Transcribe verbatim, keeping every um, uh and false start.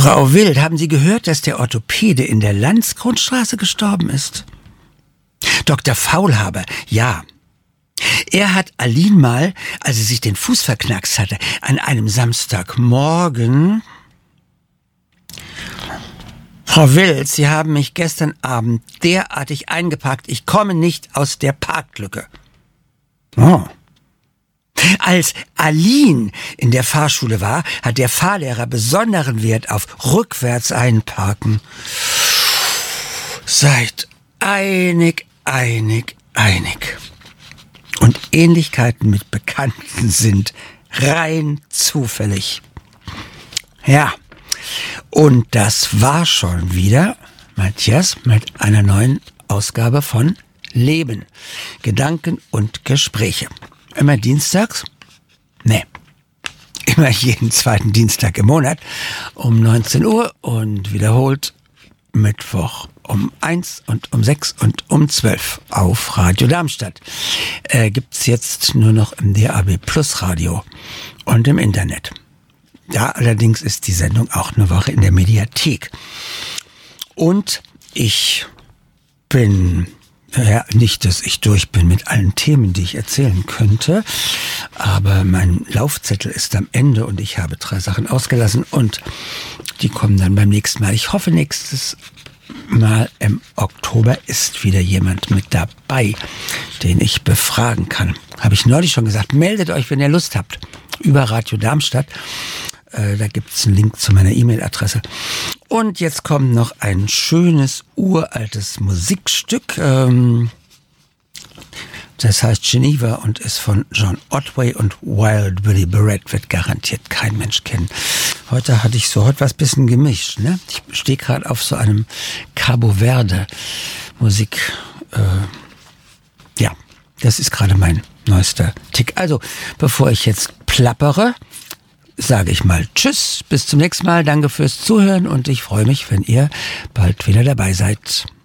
Frau Wild, haben Sie gehört, dass der Orthopäde in der Landsgrundstraße gestorben ist? Doktor Faulhaber, ja. Er hat Aline mal, als sie sich den Fuß verknackst hatte, an einem Samstagmorgen... Frau Wild, Sie haben mich gestern Abend derartig eingepackt, ich komme nicht aus der Parklücke. Oh. Als Aline in der Fahrschule war, hat der Fahrlehrer besonderen Wert auf rückwärts einparken. Seid einig, einig, einig. Und Ähnlichkeiten mit Bekannten sind rein zufällig. Ja, und das war schon wieder, Matthias, mit einer neuen Ausgabe von Leben, Gedanken und Gespräche. Immer dienstags? Nee. Immer jeden zweiten Dienstag im Monat um neunzehn Uhr und wiederholt Mittwoch um eins und um sechs und um zwölf auf Radio Darmstadt. Äh, gibt's jetzt nur noch im D A B Plus Radio und im Internet. Da allerdings ist die Sendung auch eine Woche in der Mediathek. Und ich bin, ja, nicht, dass ich durch bin mit allen Themen, die ich erzählen könnte, aber mein Laufzettel ist am Ende und ich habe drei Sachen ausgelassen und die kommen dann beim nächsten Mal. Ich hoffe, nächstes Mal im Oktober ist wieder jemand mit dabei, den ich befragen kann. Habe ich neulich schon gesagt, meldet euch, wenn ihr Lust habt, über Radio Darmstadt. Äh, da gibt's einen Link zu meiner E-Mail-Adresse. Und jetzt kommt noch ein schönes, uraltes Musikstück. Ähm, das heißt Geneva und ist von John Otway und Wild Willie Barrett, wird garantiert kein Mensch kennen. Heute hatte ich so heute was bisschen gemischt. Ne? Ich stehe gerade auf so einem Cabo Verde Musik. Äh, ja, das ist gerade mein neuester Tick. Also, bevor ich jetzt plappere, sage ich mal Tschüss, bis zum nächsten Mal, danke fürs Zuhören und ich freue mich, wenn ihr bald wieder dabei seid.